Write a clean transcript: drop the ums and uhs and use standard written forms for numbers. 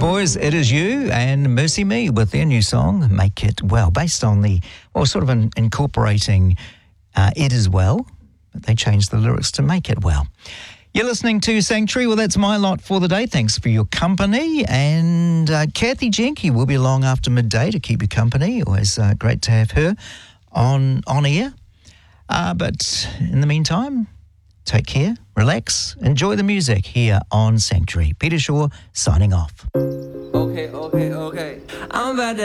Boys, It Is You and Mercy Me with their new song, Make It Well, based on sort of incorporating It Is Well, but they changed the lyrics to Make It Well. You're listening to Sanctuary. Well, that's my lot for the day. Thanks for your company. And Kathy Jenke will be along after midday to keep you company. Always great to have her on air. But in the meantime, take care, relax, enjoy the music here on Sanctuary. Peter Shaw signing off. Okay. I'm about to